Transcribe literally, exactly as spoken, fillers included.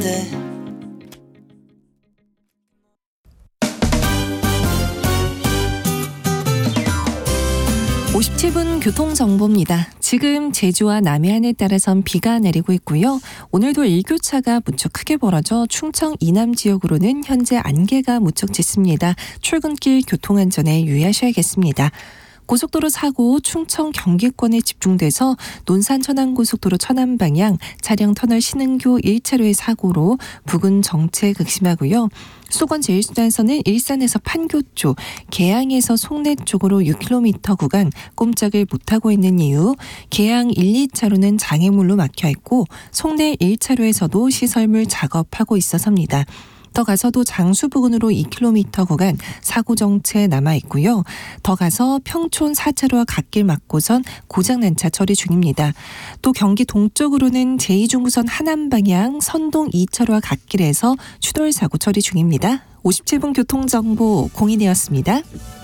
오십칠 분 교통정보입니다. 지금 제주와 남해안에 따라선 비가 내리고 있고요. 오늘도 일교차가 무척 크게 벌어져 충청 이남 지역으로는 현재 안개가 무척 짙습니다. 출근길 교통안전에 유의하셔야겠습니다. 고속도로 사고 충청 경기권에 집중돼서 논산 천안고속도로 천안 방향 차량 터널 신흥교 일 차로의 사고로 부근 정체 극심하고요. 수도권 제일 수단선은 일산에서 판교 쪽, 계양에서 송내 쪽으로 육 킬로미터 구간 꼼짝을 못하고 있는 이유, 계양 일, 이 차로는 장애물로 막혀 있고 송내 일 차로에서도 시설물 작업하고 있어서입니다. 더 가서도 장수 부근으로 이 킬로미터 구간 사고 정체 남아 있고요. 더 가서 평촌 사 차로와 갓길 막고선 고장난 차 처리 중입니다. 또 경기 동쪽으로는 제이 중부선 하남 방향 선동 이 차로와 갓길에서 추돌 사고 처리 중입니다. 오십칠 분 교통정보 공인이었습니다.